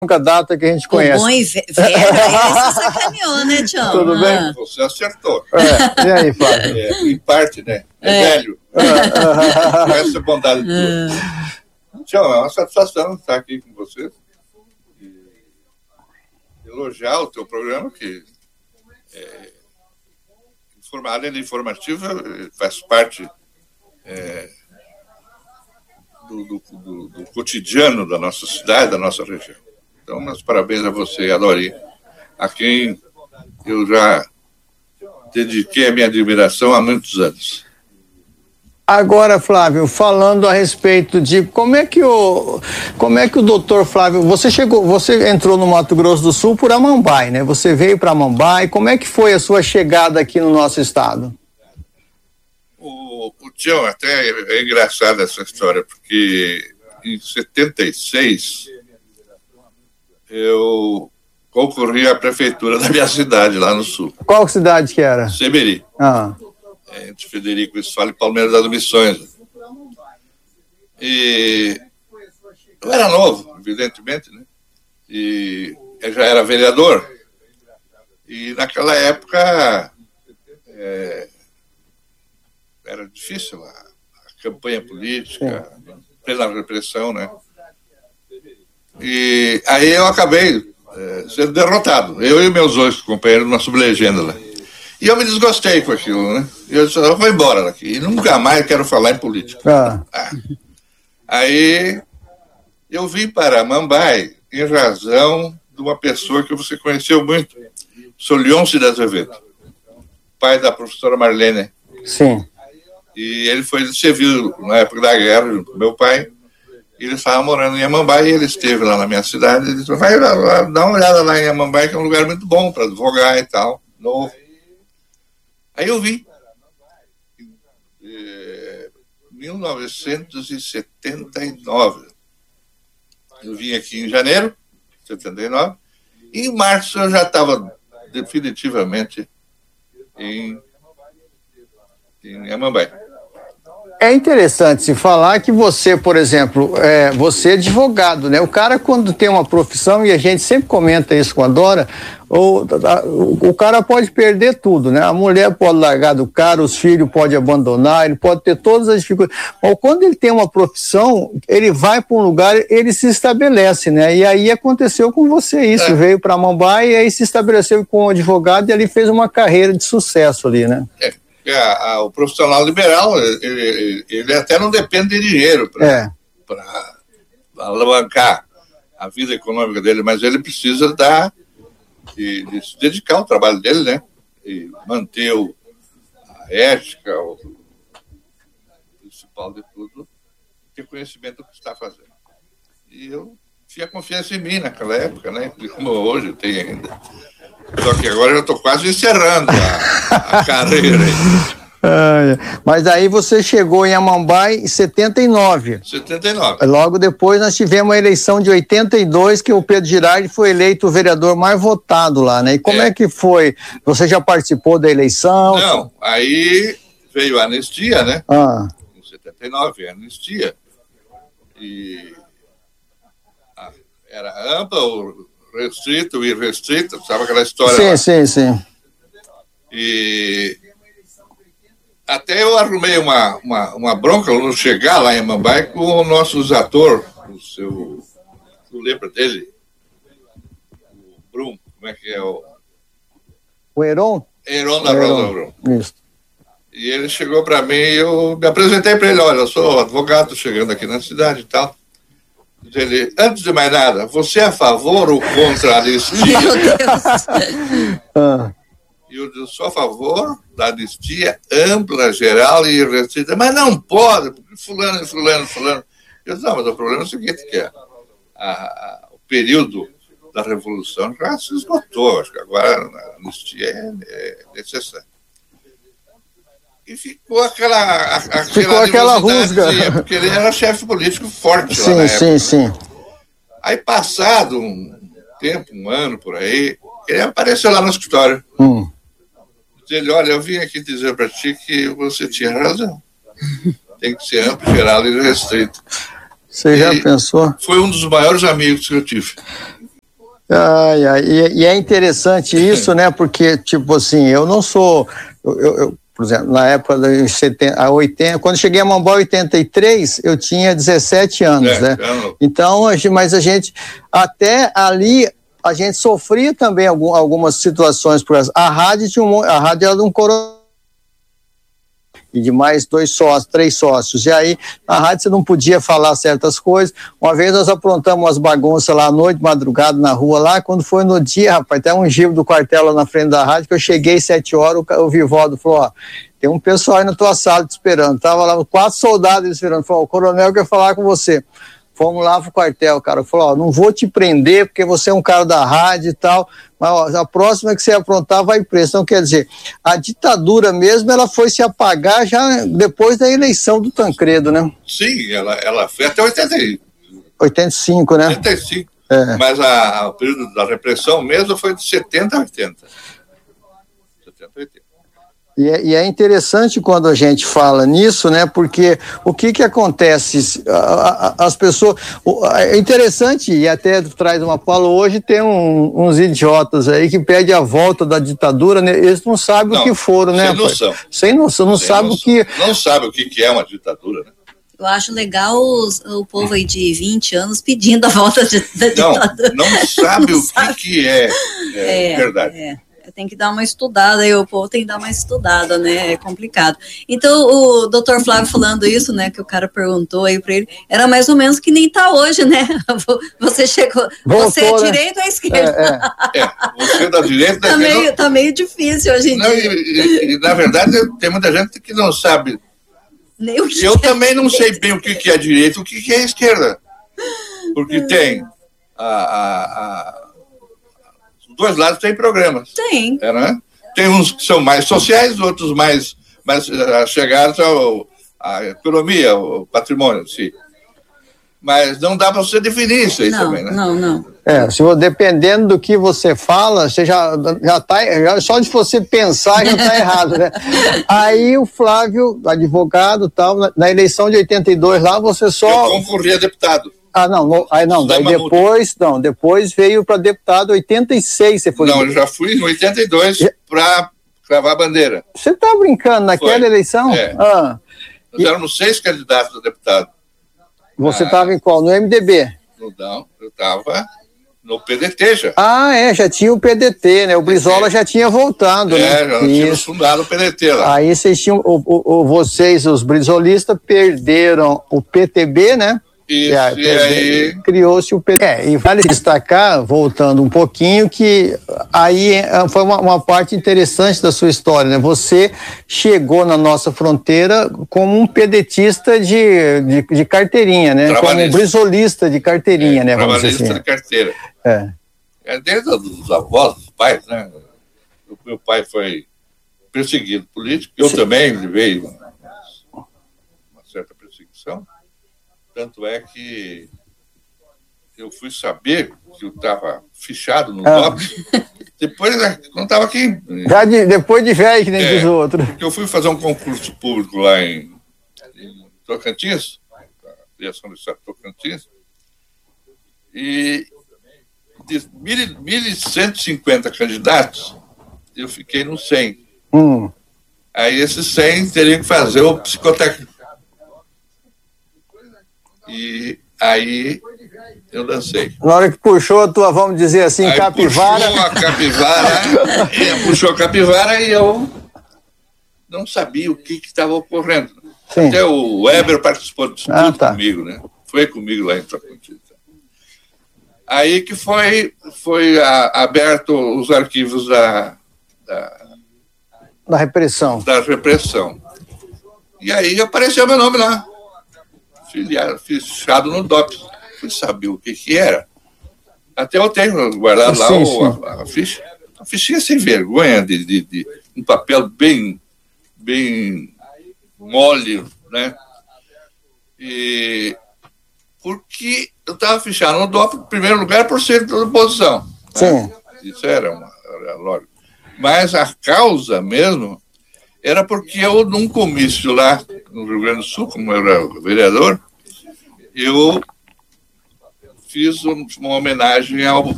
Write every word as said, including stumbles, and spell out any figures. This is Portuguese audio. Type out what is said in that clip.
longa data que a gente O conhece. bom e ve- velho, aí você sacaneou, né, Tião? Tudo bem? Ah. Você acertou. É, e aí, Flávio? É, em parte, né? É, É. velho. Com essa bondade toda. Tião, é uma satisfação estar aqui com vocês. E elogiar o teu programa, que é informa- além de informativo, faz parte é, do, do, do, do cotidiano da nossa cidade, da nossa região. Então, meus parabéns a você, Adori, a quem eu já dediquei a minha admiração há muitos anos. Agora, Flávio, falando a respeito de como é que o como é que o doutor Flávio, você chegou, você entrou no Mato Grosso do Sul por Amambai, né? Você veio para Amambai. Como é que foi a sua chegada aqui no nosso estado? O, o Tião, até é engraçada essa história, porque em setenta e seis eu concorri à prefeitura da minha cidade, lá no sul. Qual cidade que era? Seberi. Ah. Entre Frederico Westphal e Palmeiras das Missões. E eu era novo, evidentemente, né? E eu já era vereador. E naquela época é, era difícil a, a campanha política, pela repressão, né? E aí eu acabei é, sendo derrotado. Eu e meus dois companheiros numa sublegenda lá. E eu me desgostei com aquilo, né? E eu disse, eu vou embora daqui. E nunca mais quero falar em política. Ah. Ah. Aí eu vim para Amambai em razão de uma pessoa que você conheceu muito, Solionce de Azevedo, pai da professora Marlene. Sim. E ele foi servido na época da guerra junto com meu pai. E ele estava morando em Amambai e ele esteve lá na minha cidade. Ele disse, vai lá, lá, dá uma olhada lá em Amambai, que é um lugar muito bom para advogar e tal, novo. Aí eu vim, em mil novecentos e setenta e nove. Eu vim aqui em janeiro de setenta e nove, e em março eu já estava definitivamente em, em Amambai. É interessante se falar que você, por exemplo, é, você é advogado, né? O cara, quando tem uma profissão, e a gente sempre comenta isso com a Dora, o, o, o cara pode perder tudo, né? A mulher pode largar do cara, os filhos podem abandonar, ele pode ter todas as dificuldades. Mas quando ele tem uma profissão, ele vai para um lugar, ele se estabelece, né? E aí aconteceu com você isso, é. Veio para Amambai e aí se estabeleceu como advogado e ali fez uma carreira de sucesso ali, né? É. A, a, o profissional liberal, ele, ele até não depende de dinheiro para é. alavancar a vida econômica dele, mas ele precisa dar, de, de se dedicar ao trabalho dele, né? E manter o, a ética, o, o principal de tudo, ter conhecimento do que está fazendo. E eu tinha confiança em mim naquela época, né? Como hoje eu tenho ainda. Só que agora eu estou quase encerrando a, a carreira. Ah, mas aí você chegou em Amambai em setenta e nove. setenta e nove. Logo depois nós tivemos a eleição de oitenta e dois, que o Pedro Girardi foi eleito o vereador mais votado lá, né? E como é, é que foi? Você já participou da eleição? Não, aí veio a anistia, né? Ah. Em setenta e nove, a anistia. E ah, era ampla, o restrito e irrestrito, sabe aquela história? Sim, lá? sim, sim. E até eu arrumei uma, uma, uma bronca no chegar lá em Amambai com o nosso ator, o seu. Tu lembra dele? O Brum, como é que é o. O Heron? Heron da Rosa Brum. Isso. E ele chegou para mim e eu me apresentei para ele: olha, eu sou advogado, chegando aqui na cidade e tal. Ele, antes de mais nada, você é a favor ou contra a anistia? Meu Deus. ah. E eu disse, sou a favor da anistia ampla, geral e restrita. Mas não pode, porque fulano, fulano, fulano. Eu disse, não, mas o problema é o seguinte, que é, a, a, o período da Revolução já se esgotou. Acho que agora a anistia é, é necessária. E ficou aquela, a, aquela, ficou aquela rusga. Porque ele era chefe político forte sim, lá na sim, época. Sim, sim. Aí, passado um tempo, um ano por aí, ele apareceu lá no escritório. Hum. Ele, olha, eu vim aqui dizer para ti que você tinha razão. Tem que ser amplo, geral e restrito. Você já pensou? Foi um dos maiores amigos que eu tive. Ai, ai, e, e é interessante isso, né? Porque, tipo assim, eu não sou... Eu, eu, por exemplo, na época de setenta, oitenta, quando cheguei a Mamboy em oitenta e três, eu tinha dezessete anos, é, né? É. Então, mas a gente, até ali, a gente sofria também algum, algumas situações. Por exemplo, a rádio tinha um, a rádio era de um coronel e de mais dois sócios, três sócios. E aí, na rádio você não podia falar certas coisas. Uma vez nós aprontamos umas bagunças lá à noite, madrugada, na rua lá. Quando foi no dia, rapaz, até um giro do quartel lá na frente da rádio, que eu cheguei sete horas, o, o Vivaldo falou, ó, tem um pessoal aí na tua sala te esperando. Tava lá quatro soldados esperando. Falou, o coronel quer falar com você. Fomos lá pro quartel, cara. Falou, ó, não vou te prender porque você é um cara da rádio e tal, mas ó, a próxima que você aprontar vai preso. Então, quer dizer, a ditadura mesmo, ela foi se apagar já depois da eleição do Tancredo, né? Sim, ela, ela foi até oitenta e... oitenta e cinco, né? oitenta e cinco. É. Mas a, a, o período da repressão mesmo foi de setenta a oitenta. setenta a oitenta. E é, e é interessante quando a gente fala nisso, né? Porque o que que acontece? As pessoas... É interessante, e até traz uma fala, hoje tem um, uns idiotas aí que pedem a volta da ditadura, né? Eles não sabem não, o que foram, né? Sem noção. Sem noção, não sabem o que... Não sabe o que é uma ditadura, né? Eu acho legal os, o povo aí de vinte anos pedindo a volta de, da ditadura. Não, não sabe não o sabe. Que, que é, é, é verdade. É. Tem que dar uma estudada, aí o povo tem que dar uma estudada, né? É complicado. Então, o doutor Flávio falando isso, né? Que o cara perguntou aí para ele, era mais ou menos que nem tá hoje, né? Você chegou. Voltou, você é né? direita ou esquerda? É, é. é você é da direita. Tá, meio, não... tá meio difícil hoje em não, dia. E, e, e, na verdade, tem muita gente que não sabe. Nem o que Eu que também é não sei bem o que, que é direita e o que, que é esquerda. Porque tem a. a, a dois lados tem programas. Tem. É, né? Tem uns que são mais sociais, outros mais, mais uh, chegados ao, à economia, ao patrimônio, sim. Mas não dá para você definir isso aí não, também, né? Não, não. É, se, dependendo do que você fala, você já, já tá, já, só de você pensar já está errado, né? Aí o Flávio, advogado tal, na, na eleição de oitenta e dois lá, você só... Eu concorri a deputado. Ah, não, não, aí não, daí depois, não, depois veio para deputado oitenta e seis, você foi... Não, eu já fui em oitenta e dois para cravar a bandeira. Você tá brincando naquela foi. eleição? É. Ah. Nós éramos seis candidatos a deputado. Você estava ah, em qual? No M D B? Não, eu estava no P D T já. Ah, é, já tinha o P D T, né? O Brizola já tinha voltado, é, né? É, já tínhamos fundado o P D T lá. Aí vocês tinham, o, o, o, vocês, os brizolistas, perderam o P T B, né? Isso, é, e aí... criou-se o P T B. É, e vale destacar, voltando um pouquinho, que aí foi uma, uma parte interessante da sua história, né? Você chegou na nossa fronteira como um pedetista de, de, de carteirinha, né? Como um brizolista de carteirinha, é, né? Trabalhista assim. de carteira. É. É desde os avós, dos pais, né? O meu pai foi perseguido político, eu Sim. também levei uma, uma certa perseguição. Tanto é que eu fui saber que eu estava fichado no ah. D O P depois, quando estava aqui. Já de, depois de velho, que nem é, diz o outro. Eu fui fazer um concurso público lá em, em Tocantins, a criação do Estado de Tocantins, e de mil cento e cinquenta candidatos, eu fiquei no cem. Hum. Aí esses cem teriam que fazer o psicotécnico. E aí eu dancei. Na hora que puxou a tua, vamos dizer assim, aí capivara. Puxou a capivara, e, puxou a capivara e eu não sabia o que estava ocorrendo. Sim. Até o Weber participou disso ah, tudo tá. comigo, né? Foi comigo lá em Tocantins. Aí que foi, foi a, aberto os arquivos da, da, da repressão. Da repressão. E aí apareceu meu nome lá. Filiado, fichado no D O P. Fui saber o que que era. Até eu tenho guardado lá sim, o, sim. A, a ficha. A fichinha sem vergonha, de, de, de um papel bem, bem mole, né? E porque eu estava fichado no D O P, em primeiro lugar, por ser da oposição. Sim. Né? Isso era, uma, era lógico. Mas a causa mesmo era porque eu, num comício lá no Rio Grande do Sul, como eu era vereador, eu fiz uma homenagem ao